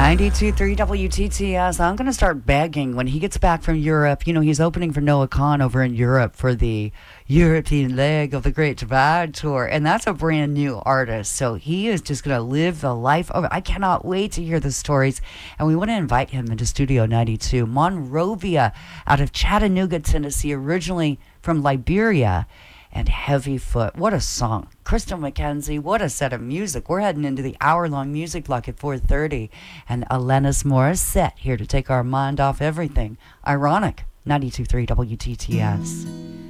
92.3 WTTS. I'm going to start begging when he gets back from Europe. You know, he's opening for Noah Kahan over in Europe for the European leg of the Great Divide Tour. And that's a brand new artist. So he is just going to live the life of it. I cannot wait to hear the stories. And we want to invite him into Studio 92. Monrovia out of Chattanooga, Tennessee, originally from Liberia. And Heavy Foot. What a song. Crystal McKenzie, what a set of music. We're heading into the hour-long music block at 4:30. And Alanis Morissette here to take our mind off everything. Ironic. 92.3 WTTS.